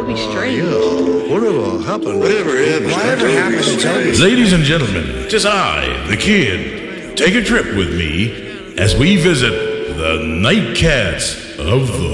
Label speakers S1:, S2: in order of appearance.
S1: That'd be strange.
S2: Yeah. Whatever happened to Toby?
S3: Ladies and gentlemen, 'tis I, the Kid. Take a trip with me as we visit the Nightcats of the